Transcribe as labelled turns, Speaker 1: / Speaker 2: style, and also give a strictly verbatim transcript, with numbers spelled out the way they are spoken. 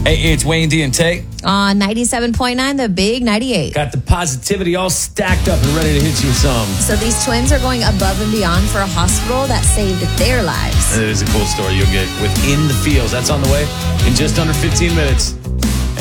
Speaker 1: Hey, it's Wayne D and Tay.
Speaker 2: On ninety-seven point nine, the big ninety-eight.
Speaker 1: Got the positivity all stacked up and ready to hit you with some.
Speaker 2: So these twins are going above and beyond for a hospital that saved their lives.
Speaker 1: It is a cool story you'll get within the fields. That's on the way in just under fifteen minutes.